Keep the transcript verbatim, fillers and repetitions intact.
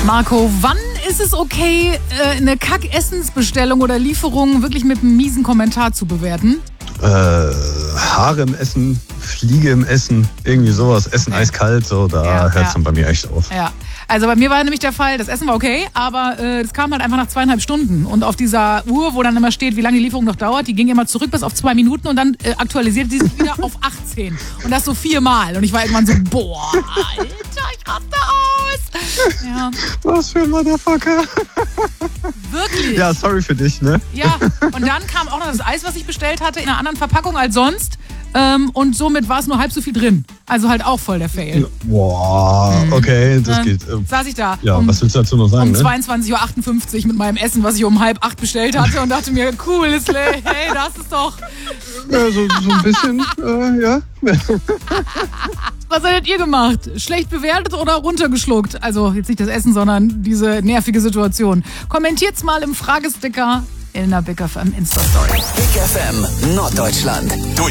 Marco, wann ist es okay, eine Kack-Essensbestellung oder Lieferung wirklich mit einem miesen Kommentar zu bewerten? Äh, Haare im Essen, Fliege im Essen, irgendwie sowas. Essen okay. Eiskalt, so, da ja, hört es ja. dann bei mir echt auf. Ja, also bei mir war nämlich der Fall, das Essen war okay, aber äh, das kam halt einfach nach zweieinhalb Stunden. Und auf dieser Uhr, wo dann immer steht, wie lange die Lieferung noch dauert, die ging immer zurück bis auf zwei Minuten und dann äh, aktualisierte sie sich wieder auf achtzehn. Und das so viermal. Und ich war irgendwann so, boah, Alter, ich raste aus. Ja. Was für ein Motherfucker. Wirklich? Ja, sorry für dich, ne? Ja, und dann kam auch noch das Eis, was ich bestellt hatte, in einer anderen Verpackung als sonst. Ähm, und somit war es nur halb so viel drin. Also halt auch voll der Fail. Boah, okay, das dann geht. Saß ich da Ja, um, was willst du dazu noch sagen, um ne? zweiundzwanzig Uhr achtundfünfzig mit meinem Essen, was ich um halb acht bestellt hatte und dachte mir, cool, ist hey, das ist doch... Ja, so, so ein bisschen, äh, ja. Was hättet ihr gemacht? Schlecht bewertet oder runtergeschluckt? Also jetzt nicht das Essen, sondern diese nervige Situation. Kommentiert's mal im Fragesticker Elena Big F M Insta-Story. Big F M Norddeutschland.